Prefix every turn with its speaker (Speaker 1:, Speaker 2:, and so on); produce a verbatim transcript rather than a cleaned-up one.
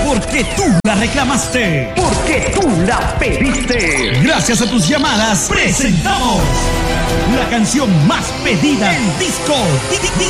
Speaker 1: Porque tú la reclamaste. Porque tú la pediste. Gracias a tus llamadas, presentamos la canción más pedida en disco.